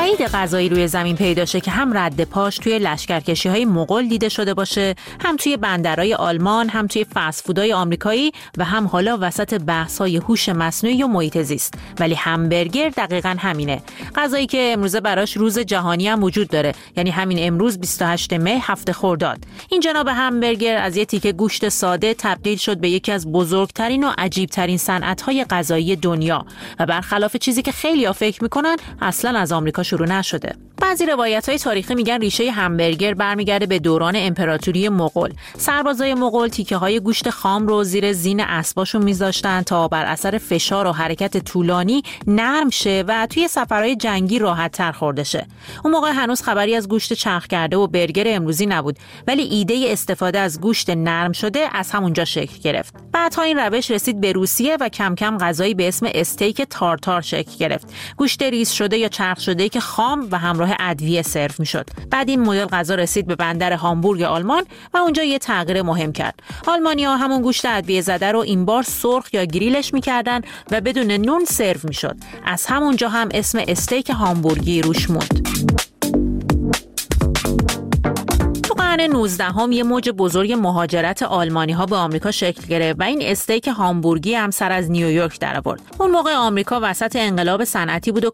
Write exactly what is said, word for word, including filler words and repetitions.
بعید غذایی روی زمین پیدا شه که هم رد پاش توی لشکرکشی‌های مغول دیده شده باشه، هم توی بندرهای آلمان، هم توی فست فودهای آمریکایی و هم حالا وسط بحث‌های هوش مصنوعی و محیط زیست. ولی همبرگر دقیقاً همینه. غذایی که امروزه براش روز جهانی هم وجود داره، یعنی همین امروز بیست و هشتم می هفته خرداد. این جناب همبرگر از یه تیکه گوشت ساده تبدیل شد به یکی از بزرگترین و عجیبترین صنعت‌های غذایی دنیا و برخلاف چیزی که خیلی‌ها فکر می‌کنن اصلاً از آمریکا شروع نشده. بعضی روایت‌های تاریخی میگن ریشه همبرگر برمیگرده به دوران امپراتوری مغول. سربازای مغول تیکه‌های گوشت خام رو زیر زین اسباشون می‌ذاشتن تا بر اثر فشار و حرکت طولانی نرم شه و توی سفرهای جنگی راحت‌تر خورده شه. اون موقع هنوز خبری از گوشت چرخ کرده و برگر امروزی نبود، ولی ایده استفاده از گوشت نرم شده از همونجا شکل گرفت. بعدها این روش رسید به روسیه و کم کم غذایی به اسم استیک تارتار شکل گرفت. گوشت ریز شده یا چرخ شده که خام و همراه ادویه سرو میشد. بعد این مدل غذا رسید به بندر هامبورگ آلمان و اونجا یه تغییر مهم کرد. آلمانی‌ها همون گوشت ادویه زده رو این بار سرخ یا گریلش میکردن و بدون نون سرو میشد. از همونجا هم اسم استیک هامبورگی روش موند. قرن نوزدهم یه موج بزرگ مهاجرت آلمانی‌ها به آمریکا شکل گرفت و این استیک هامبورگی هم سر از نیویورک درآورد. اون موقع آمریکا وسط انقلاب صنعتی بود و